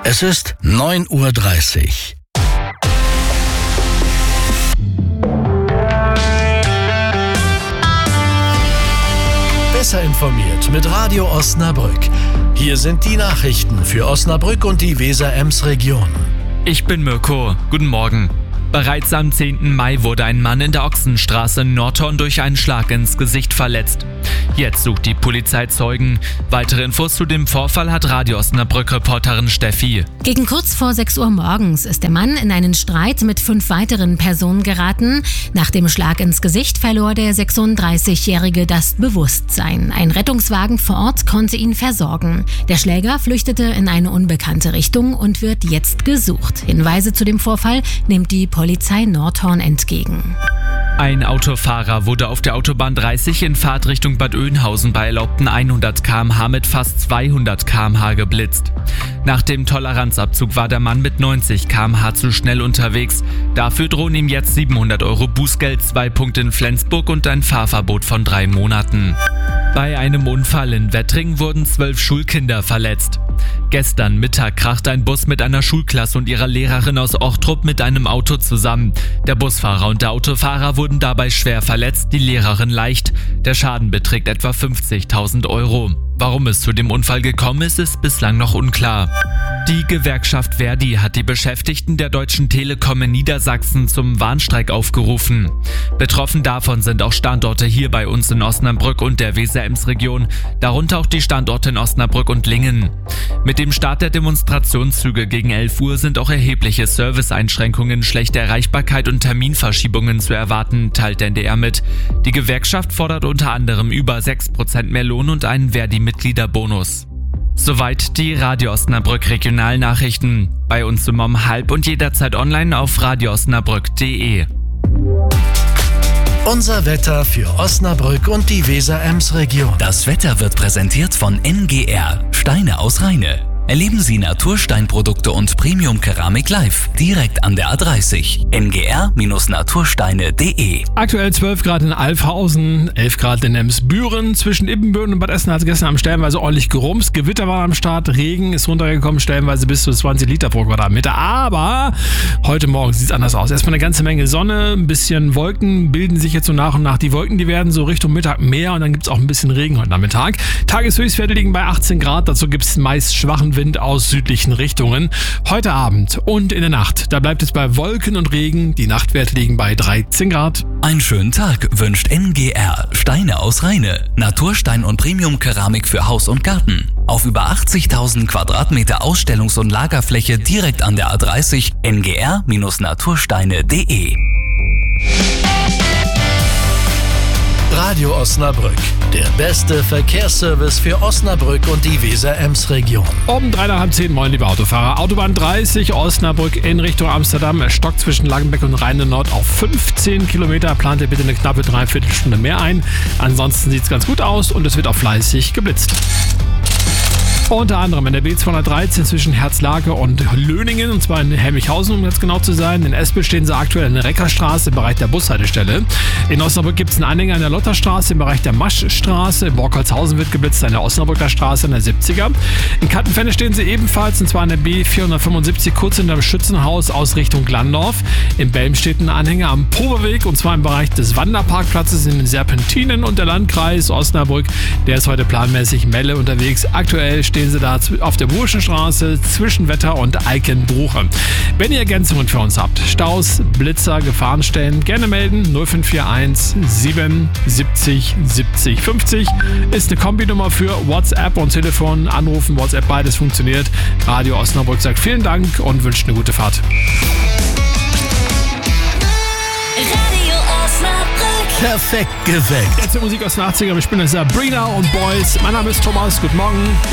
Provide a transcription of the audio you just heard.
Es ist 9:30 Uhr. Besser informiert mit Radio Osnabrück. Hier sind die Nachrichten für Osnabrück und die Weser-Ems-Region. Ich bin Mirko. Guten Morgen. Bereits am 10. Mai wurde ein Mann in der Ochsenstraße in Nordhorn durch einen Schlag ins Gesicht verletzt. Jetzt sucht die Polizei Zeugen. Weitere Infos zu dem Vorfall hat Radio Osnabrück-Reporterin Steffi. Gegen kurz vor 6 Uhr morgens ist der Mann in einen Streit mit 5 weiteren Personen geraten. Nach dem Schlag ins Gesicht verlor der 36-Jährige das Bewusstsein. Ein Rettungswagen vor Ort konnte ihn versorgen. Der Schläger flüchtete in eine unbekannte Richtung und wird jetzt gesucht. Hinweise zu dem Vorfall nimmt die Polizei Nordhorn entgegen. Ein Autofahrer wurde auf der Autobahn 30 in Fahrtrichtung Bad Oeynhausen bei erlaubten 100 km/h mit fast 200 km/h geblitzt. Nach dem Toleranzabzug war der Mann mit 90 km/h zu schnell unterwegs. Dafür drohen ihm jetzt 700 € Bußgeld, 2 Punkte in Flensburg und ein Fahrverbot von 3 Monaten. Bei einem Unfall in Wettringen wurden 12 Schulkinder verletzt. Gestern Mittag krachte ein Bus mit einer Schulklasse und ihrer Lehrerin aus Ochtrup mit einem Auto zusammen. Der Busfahrer und der Autofahrer wurden dabei schwer verletzt, die Lehrerin leicht. Der Schaden beträgt etwa 50.000 €. Warum es zu dem Unfall gekommen ist, ist bislang noch unklar. Die Gewerkschaft Verdi hat die Beschäftigten der Deutschen Telekom in Niedersachsen zum Warnstreik aufgerufen. Betroffen davon sind auch Standorte hier bei uns in Osnabrück und der Weser-Ems-Region, darunter auch die Standorte in Osnabrück und Lingen. Mit dem Start der Demonstrationszüge gegen 11 Uhr sind auch erhebliche Serviceeinschränkungen, schlechte Erreichbarkeit und Terminverschiebungen zu erwarten, teilt der NDR mit. Die Gewerkschaft fordert unter anderem über 6% mehr Lohn und einen Verdi-Mitgliederbonus. Soweit die Radio Osnabrück Regionalnachrichten. Bei uns um 12:30 und jederzeit online auf radioosnabrück.de. Unser Wetter für Osnabrück und die Weser-Ems-Region. Das Wetter wird präsentiert von NGR, Steine aus Rheine. Erleben Sie Natursteinprodukte und Premium-Keramik live, direkt an der A30. ngr-natursteine.de. Aktuell 12 Grad in Alfhausen, 11 Grad in Emsbüren. Zwischen Ibbenbüren und Bad Essen hat es gestern Abend stellenweise ordentlich gerumst. Gewitter war am Start, Regen ist runtergekommen, stellenweise bis zu 20 Liter pro Quadratmeter. Aber heute Morgen sieht es anders aus. Erstmal eine ganze Menge Sonne, ein bisschen Wolken bilden sich jetzt so nach und nach. Die Wolken, die werden so Richtung Mittag mehr und dann gibt es auch ein bisschen Regen heute Nachmittag. Tageshöchstwerte liegen bei 18 Grad, dazu gibt es meist schwachen Wind aus südlichen Richtungen. Heute Abend und in der Nacht, da bleibt es bei Wolken und Regen. Die Nachtwerte liegen bei 13 Grad. Einen schönen Tag wünscht NGR, Steine aus Rheine. Naturstein und Premium-Keramik für Haus und Garten. Auf über 80.000 Quadratmeter Ausstellungs- und Lagerfläche direkt an der A30. ngr-natursteine.de. Radio Osnabrück, der beste Verkehrsservice für Osnabrück und die Weser-Ems-Region. Um 9:30, moin liebe Autofahrer. Autobahn 30, Osnabrück in Richtung Amsterdam. Stockt zwischen Langenbeck und Rheine-Nord auf 15 Kilometer. Plant ihr bitte eine knappe Dreiviertelstunde mehr ein. Ansonsten sieht es ganz gut aus und es wird auch fleißig geblitzt. Unter anderem in der B213 zwischen Herzlake und Löningen, und zwar in Helmichhausen, um jetzt genau zu sein. In Espel stehen sie aktuell in der Reckerstraße im Bereich der Bushaltestelle. In Osnabrück gibt es einen Anhänger in der Lotterstraße im Bereich der Maschstraße. In Borkholzhausen wird geblitzt an der Osnabrücker Straße in der 70er. In Kattenfenne stehen sie ebenfalls, und zwar an der B475 kurz hinter dem Schützenhaus aus Richtung Glandorf. In Belm steht ein Anhänger am Poberweg, und zwar im Bereich des Wanderparkplatzes in den Serpentinen, und der Landkreis Osnabrück, der ist heute planmäßig Melle unterwegs. Aktuell stehen sie da auf der Burschenstraße zwischen Wetter und Eikenbruche. Wenn ihr Ergänzungen für uns habt, Staus, Blitzer, Gefahrenstellen, gerne melden. 0541 77 70 50 ist eine Kombinummer für WhatsApp und Telefon. Anrufen, WhatsApp, beides funktioniert. Radio Osnabrück sagt vielen Dank und wünscht eine gute Fahrt. Radio Osnabrück. Perfekt geweckt. Jetzt die Musik aus den 80ern. Ich bin Sabrina und Boys. Mein Name ist Thomas. Guten Morgen.